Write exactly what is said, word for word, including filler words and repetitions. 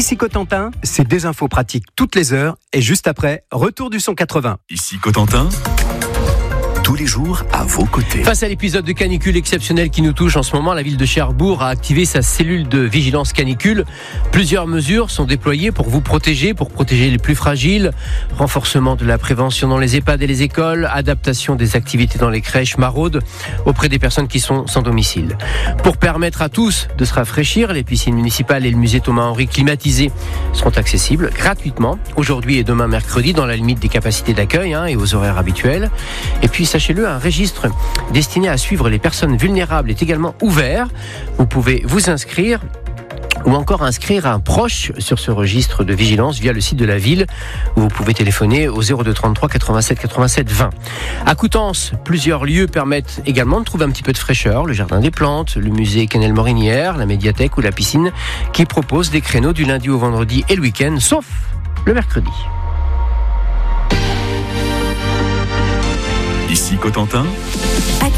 Ici Cotentin, c'est des infos pratiques toutes les heures et juste après, retour du son quatre-vingts. Ici Cotentin, tous les jours à vos côtés. Face à l'épisode de canicule exceptionnel qui nous touche en ce moment, la ville de Cherbourg a activé sa cellule de vigilance canicule. Plusieurs mesures sont déployées pour vous protéger, pour protéger les plus fragiles. Renforcement de la prévention dans les EHPAD et les écoles, adaptation des activités dans les crèches, maraudes auprès des personnes qui sont sans domicile. Pour permettre à tous de se rafraîchir, les piscines municipales et le musée Thomas-Henry climatisé seront accessibles gratuitement aujourd'hui et demain mercredi dans la limite des capacités d'accueil hein, et aux horaires habituels. Et puis sachez-le, un registre destiné à suivre les personnes vulnérables est également ouvert. Vous pouvez vous inscrire ou encore inscrire un proche sur ce registre de vigilance via le site de la ville où vous pouvez téléphoner au zéro deux trente-trois quatre-vingt-sept quatre-vingt-sept vingt. À Coutances, plusieurs lieux permettent également de trouver un petit peu de fraîcheur. Le jardin des plantes, le musée Quesnel-Morinière, la médiathèque ou la piscine qui proposent des créneaux du lundi au vendredi et le week-end, sauf le mercredi. Ici Cotentin,